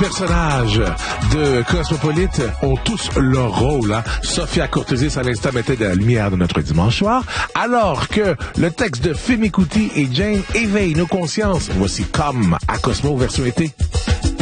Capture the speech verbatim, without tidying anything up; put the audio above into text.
personnages de Cosmopolite ont tous leur rôle. Hein. Sophia Courtesis, à l'instant, mettait de la lumière de notre dimanche soir, alors que le texte de Femi Kuti et Jane éveille nos consciences. Voici Comme à Cosmo version été.